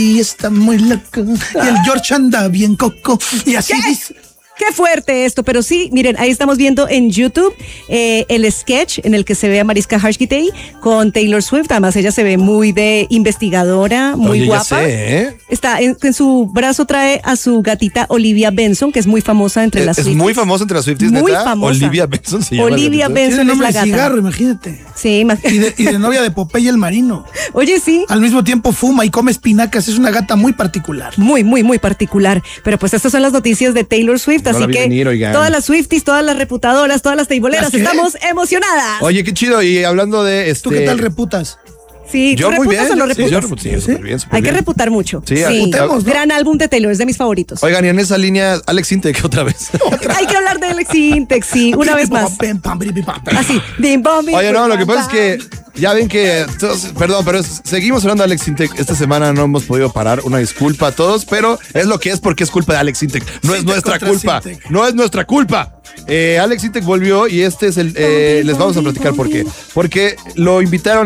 Y está muy loco. Y el George anda bien coco. Y así dice. Qué fuerte esto, pero sí, miren, ahí estamos viendo en YouTube el sketch en el que se ve a Mariska Hargitay con Taylor Swift. Además, ella se ve muy de investigadora, muy guapa. Ya sé, ¿eh? Está en su brazo trae a su gatita Olivia Benson, que es muy famosa entre las Swifties. Es muy famosa entre las Swifties, muy ¿neta? famosa. Olivia Benson se llama. Olivia Benson Tiene es nombre la de gata. cigarro, imagínate. Sí, Y de novia de Popeye el Marino. Oye, sí. Al mismo tiempo fuma y come espinacas. Es una gata muy particular. Muy, muy, muy particular. Pero pues estas son las noticias de Taylor Swift, No la así vi que venir, oigan. todas las Swifties, todas las reputadoras, todas las teiboleras, ¿Las qué? estamos emocionadas. Oye, qué chido. Y hablando de ¿Tú qué tal reputas? Sí, Yo ¿tú muy reputas bien. o no Sí, reputas? yo reputo, sí, súper bien, súper Hay que bien. reputar mucho. Sí, reputemos, ¿no? Gran álbum de Taylor, es de mis favoritos. Oigan, y en esa línea, Alex Intec otra vez. Hay que hablar de Alex Intec, sí, una vez más. Así, bim, bom, bim, Oye, no, lo que bam, pasa es que ya ven que, perdón, pero seguimos hablando de Alex Intec. Esta semana no hemos podido parar. Una disculpa a todos, pero es lo que es porque es culpa de Alex Intec. No es nuestra culpa. No es nuestra culpa. Alex Intec volvió y este es el. Les vamos a platicar por qué. Porque lo invitaron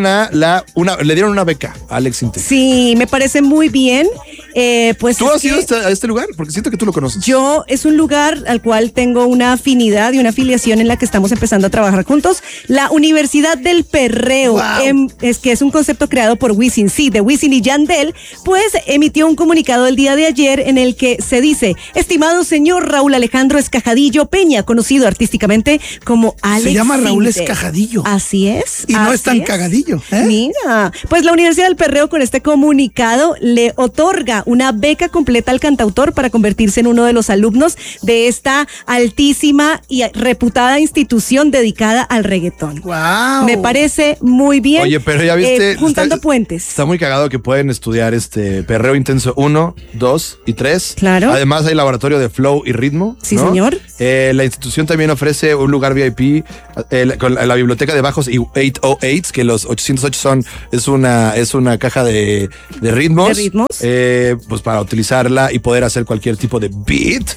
le dieron una beca a Alex Intec. Sí, me parece muy bien. Pues ¿Tú has ido a este lugar? Porque siento que tú lo conoces. Es un lugar al cual tengo una afinidad y una afiliación en la que estamos empezando a trabajar juntos. La Universidad del Perreo, Wow. es un concepto creado por Wisin, sí, de Wisin y Yandel, pues emitió un comunicado el día de ayer en el que se dice: estimado señor Raúl Alejandro Escajadillo Peña, conocido artísticamente como Alex Se llama Raúl Intec. Escajadillo. Así es. Y no es así tan cagadillo, ¿eh? Mira, pues la Universidad del Perreo con este comunicado le otorga una beca completa al cantautor para convertirse en uno de los alumnos de esta altísima y reputada institución dedicada al reggaetón. Wow. Me parece muy bien. Oye, pero ya viste. Juntando puentes. Está muy cagado que pueden estudiar Perreo Intenso 1, 2 y 3. Claro. Además hay laboratorio de flow y ritmo. Sí, ¿no? señor. La institución también ofrece un lugar VIP con la biblioteca de bajos y 808, que los 808 es una caja de ritmos. De ritmos. Pues para utilizarla y poder hacer cualquier tipo de beat.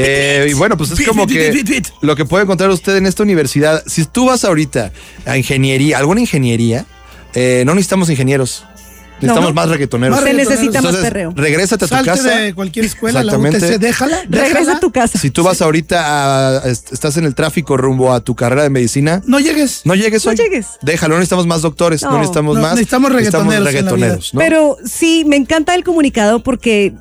Y bueno, pues es Beat, como beat, que beat, beat. lo que puede encontrar usted en esta universidad. Si tú vas ahorita a ingeniería, alguna ingeniería, no necesitamos ingenieros. Necesitamos más reggaetoneros. Más Se reggaetoneros. necesita más Entonces, perreo. regrésate a tu Salte casa. de cualquier escuela, la Exactamente. UTC, déjala. Regresa a tu casa. Si tú vas ahorita estás en el tráfico rumbo a tu carrera de medicina, No llegues. no llegues No hoy. llegues. Déjalo, no necesitamos más doctores, no, No. necesitamos No, más. necesitamos reggaetoneros en la reggaetoneros, ¿no? Pero sí, me encanta el comunicado porque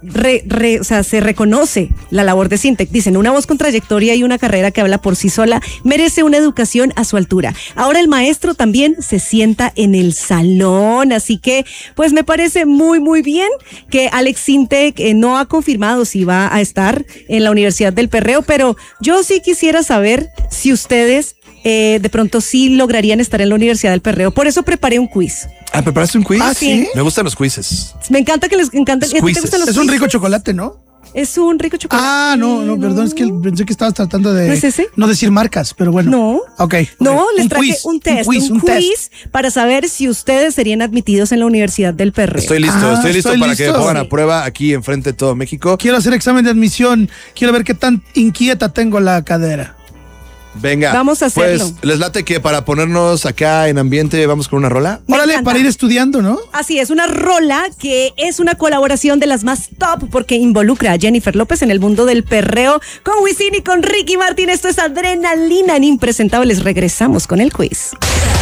o sea, se reconoce la labor de Sintec. Dicen, una voz con trayectoria y una carrera que habla por sí sola merece una educación a su altura. Ahora el maestro también se sienta en el salón, así que pues me parece muy, muy bien que Alex Intec no ha confirmado si va a estar en la Universidad del Perreo, pero yo sí quisiera saber si ustedes de pronto sí lograrían estar en la Universidad del Perreo. Por eso preparé un quiz. Ah, ¿preparaste un quiz? Ah, ¿sí? Me gustan los quizzes. Me encanta que les encanta. ¿Te Quizzes. gustan los Es un quiz? rico chocolate, ¿no? Es un rico chocolate. Ah, no, perdón, es que pensé que estabas tratando de ¿No es ese? no decir marcas, pero bueno. No. Ok. No, les Un traje quiz, un test, un test. para saber si ustedes serían admitidos en la Universidad del Perreo. Estoy listo Ah, para estoy que me listo. pongan a prueba aquí enfrente de todo México. Quiero hacer examen de admisión. Quiero ver qué tan inquieta tengo la cadera. Venga. Vamos a hacerlo. Pues, ¿les late que para ponernos acá en ambiente vamos con una rola? Me Órale, encanta. para ir estudiando, ¿no? Así es, una rola que es una colaboración de las más top porque involucra a Jennifer López en el mundo del perreo con Wisin y con Ricky Martin. Esto es Adrenalina en Impresentables. Regresamos con el quiz.